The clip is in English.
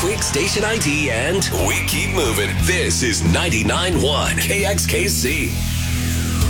Quick station ID and we keep moving. This is 99.1 KXKC.